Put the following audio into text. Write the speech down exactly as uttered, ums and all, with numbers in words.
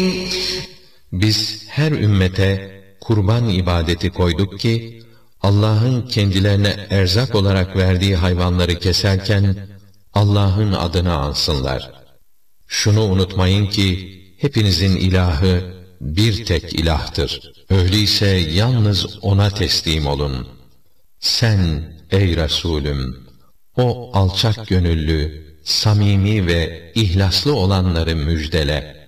Biz her ümmete kurban ibadeti koyduk ki, Allah'ın kendilerine erzak olarak verdiği hayvanları keserken, Allah'ın adını ansınlar. Şunu unutmayın ki, hepinizin ilahı bir tek ilahtır. Öyleyse yalnız O'na teslim olun. Sen ey Resulüm, o alçak gönüllü, samimi ve ihlaslı olanları müjdele.